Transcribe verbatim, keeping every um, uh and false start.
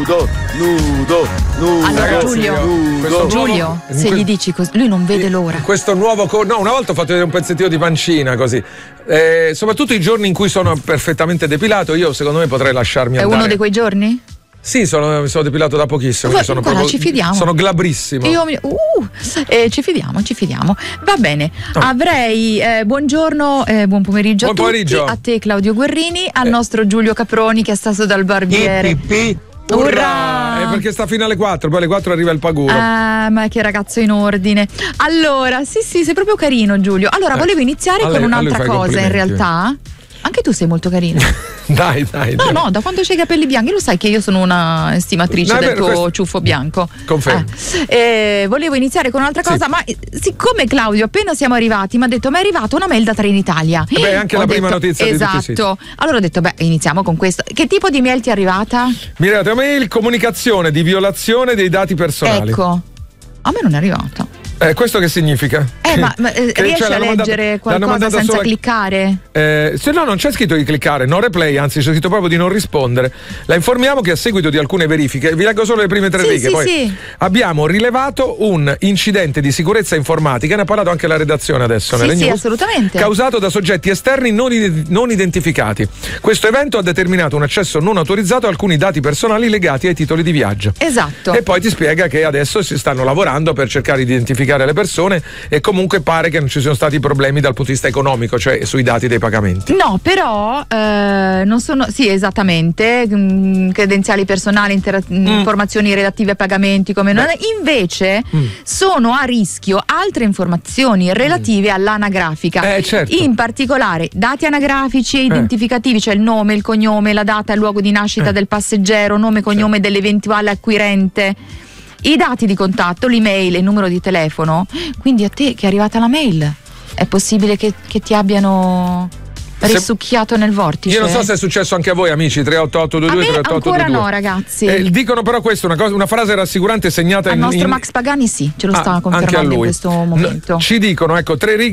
nudo, nudo, nudo. Allora ragazzi, Giulio, nudo. Giulio, se gli dici così, lui non vede l'ora. Questo nuovo co- no, una volta ho fatto vedere un pezzettino di pancina così. Eh, soprattutto i giorni in cui sono perfettamente depilato, io secondo me potrei lasciarmi È andare. uno di quei giorni? Sì, sono, mi sono depilato da pochissimo. Guarda, sono guarda, proprio, ci fidiamo. Sono glabrissimo. Io mi- uh, eh, ci fidiamo, ci fidiamo. Va bene. Oh. Avrei eh, buongiorno, eh, buon pomeriggio Buon a pomeriggio. tutti, a te Claudio Guerrini, al nostro Giulio Caproni che è stato dal barbiere. Urrà! Eh, perché sta fino alle quattro, poi alle quattro arriva il paguro. Ah, ma che ragazzo in ordine. Allora, sì, sì, sei proprio carino, Giulio. Allora, Eh, volevo iniziare a con lei- a lui un'altra fai cosa, in complimenti. realtà. Anche tu sei molto carino. Dai, dai. No, dai. no, da quando c'hai i capelli bianchi, lo sai che io sono una estimatrice No, è del vero, tuo questo- ciuffo bianco. Confermo. Eh, eh, volevo iniziare con un'altra cosa, Sì. ma eh, siccome Claudio appena siamo arrivati mi ha detto ma è arrivata una mail da Trenitalia. Beh, è anche Ho la prima detto, notizia di tutti i esatto. Allora ho detto beh, iniziamo con questo. Che tipo di mail ti è arrivata? Mi arrivate a mail comunicazione di violazione dei dati personali. Ecco. A me non è arrivata. Eh, questo che significa? Eh, ma, ma, eh, Che- riesci cioè, a l'hanno mandata- leggere l'hanno qualcosa mandata senza solo- cliccare? Eh, se no, non c'è scritto di cliccare, no replay, anzi c'è scritto proprio di non rispondere. La informiamo che a seguito di alcune verifiche, vi leggo solo le prime tre Sì, righe, sì, poi sì. abbiamo rilevato un incidente di sicurezza informatica, ne ha parlato anche la redazione adesso Sì, nelle sì, news, assolutamente. causato da soggetti esterni non, ide- non identificati. Questo evento ha determinato un accesso non autorizzato a alcuni dati personali legati ai titoli di viaggio. Esatto. E poi ti spiega che adesso si stanno lavorando per cercare di identificare le persone e comunque pare che non ci siano stati problemi dal punto di vista economico, cioè sui dati dei pagamenti. No, però eh, non sono. Sì, esattamente. mh, credenziali personali, intera- Mm. informazioni relative a pagamenti, come non è. Invece Mm. sono a rischio altre informazioni relative all'anagrafica. Eh, certo. In particolare dati anagrafici e identificativi, cioè il nome, il cognome, la data, il luogo di nascita Eh. del passeggero, nome e cognome dell'eventuale acquirente. I dati di contatto, l'email e il numero di telefono. Quindi a te che è arrivata la mail, è possibile che, che ti abbiano Se- risucchiato nel vortice? Io non so se è successo anche a voi, amici. tre otto otto due A due me tre otto otto due ancora due. no, ragazzi. Eh, dicono però questo, una, cosa, una frase rassicurante segnata Al in, nostro in- Max Pagani sì, ce lo Ah, sta anche a confermando in lui. questo No, momento. ci dicono, ecco, tre righe